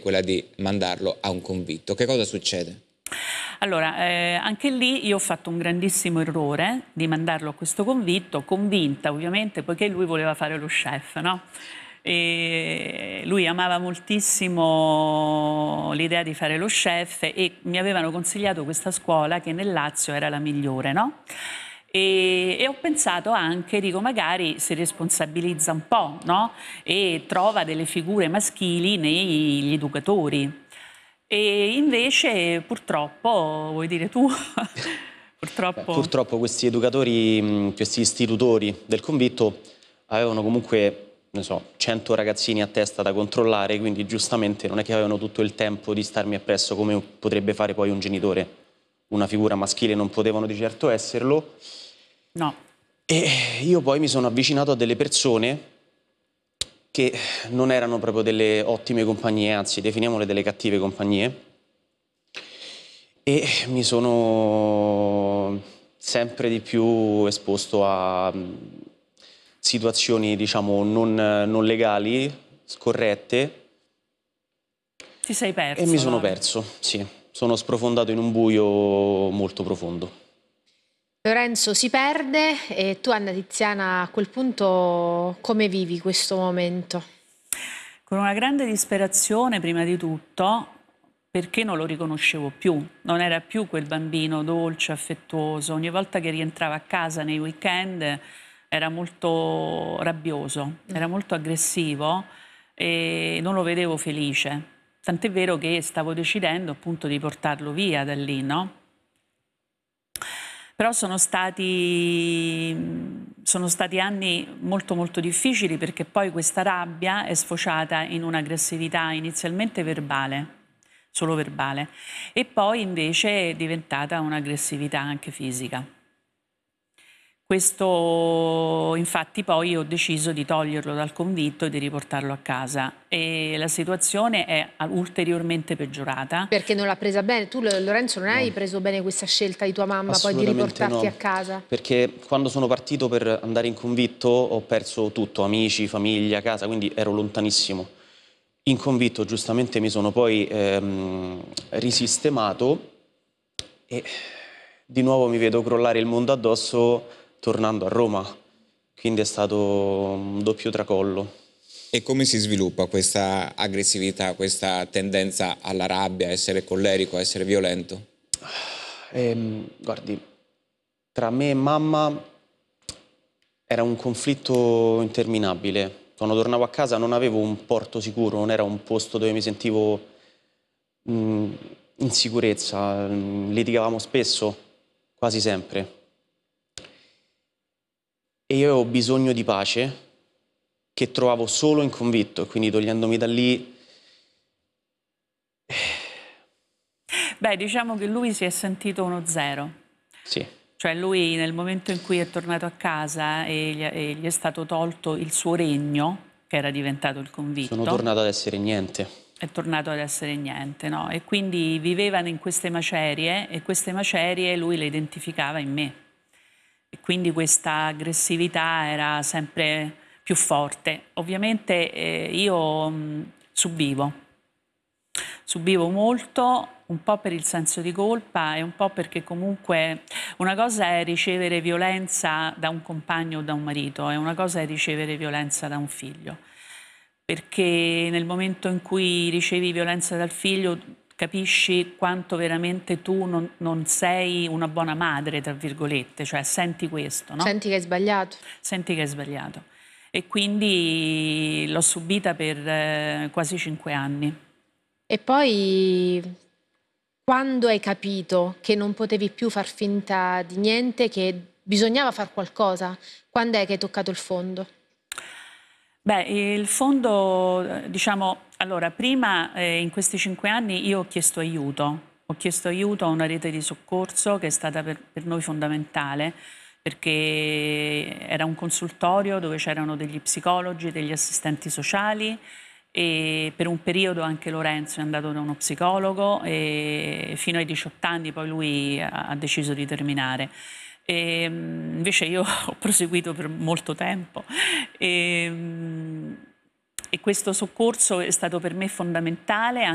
quella di mandarlo a un convitto. Che cosa succede? Allora, anche lì io ho fatto un grandissimo errore di mandarlo a questo convitto, convinta ovviamente, poiché lui voleva fare lo chef, no? E lui amava moltissimo l'idea di fare lo chef e mi avevano consigliato questa scuola che nel Lazio era la migliore, no? E ho pensato anche, dico, magari si responsabilizza un po', no? E trova delle figure maschili negli educatori. E invece purtroppo, vuoi dire tu? Purtroppo... Purtroppo questi educatori, questi istitutori del convitto avevano comunque, ne so, 100 ragazzini a testa da controllare, quindi giustamente non è che avevano tutto il tempo di starmi appresso come potrebbe fare poi un genitore. Una figura maschile non potevano di certo esserlo. No. E io poi mi sono avvicinato a delle persone che non erano proprio delle ottime compagnie, anzi definiamole delle cattive compagnie, e mi sono sempre di più esposto a situazioni, diciamo, non legali, scorrette. Ti sei perso, E mi sono allora. perso, sì. Sono sprofondato in un buio molto profondo. Lorenzo si perde e tu, Anna Tiziana, a quel punto come vivi questo momento? Con una grande disperazione, prima di tutto, perché non lo riconoscevo più. Non era più quel bambino dolce, affettuoso. Ogni volta che rientrava a casa nei weekend era molto rabbioso, era molto aggressivo e non lo vedevo felice. Tant'è vero che stavo decidendo appunto di portarlo via da lì, no? Però sono stati anni molto difficili, perché poi questa rabbia è sfociata in un'aggressività inizialmente verbale, solo verbale, e poi invece è diventata un'aggressività anche fisica. Questo, infatti, poi ho deciso di toglierlo dal convitto e di riportarlo a casa, e la situazione è ulteriormente peggiorata. Perché non l'ha presa bene? Tu, Lorenzo, non hai No. preso bene questa scelta di tua mamma poi di Assolutamente riportarti no, a casa? perché quando sono partito per andare in convitto ho perso tutto, amici, famiglia, casa, quindi ero lontanissimo. In convitto giustamente mi sono poi risistemato e di nuovo mi vedo crollare il mondo addosso tornando a Roma, quindi è stato un doppio tracollo. E come si sviluppa questa aggressività, questa tendenza alla rabbia, a essere collerico, a essere violento? Guardi, tra me e mamma era un conflitto interminabile. Quando tornavo a casa non avevo un porto sicuro, non era un posto dove mi sentivo in sicurezza. Litigavamo spesso, quasi sempre. E io avevo bisogno di pace, che trovavo solo in convitto, e quindi togliendomi da lì... Beh, diciamo che lui si è sentito uno zero. Sì. Cioè lui, nel momento in cui è tornato a casa e gli è stato tolto il suo regno, che era diventato il convitto, Sono tornato ad essere niente. è tornato ad essere niente, no? E quindi vivevano in queste macerie, e queste macerie lui le identificava in me. E quindi questa aggressività era sempre più forte. Ovviamente io subivo molto, un po' per il senso di colpa e un po' perché comunque una cosa è ricevere violenza da un compagno o da un marito, e una cosa è ricevere violenza da un figlio. Perché nel momento in cui ricevi violenza dal figlio capisci quanto veramente tu non sei una buona madre, tra virgolette, cioè senti questo, no? Senti che hai sbagliato? Senti che hai sbagliato. E quindi l'ho subita per quasi 5 anni. E poi, quando hai capito che non potevi più far finta di niente, che bisognava far qualcosa, quando è che hai toccato il fondo? Beh, il fondo, diciamo, allora, prima in questi 5 anni io ho chiesto aiuto a una rete di soccorso che è stata per noi fondamentale, perché era un consultorio dove c'erano degli psicologi, degli assistenti sociali, e per un periodo anche Lorenzo è andato da uno psicologo, e fino ai 18 anni poi lui ha deciso di terminare. Invece io ho proseguito per molto tempo e questo soccorso è stato per me fondamentale.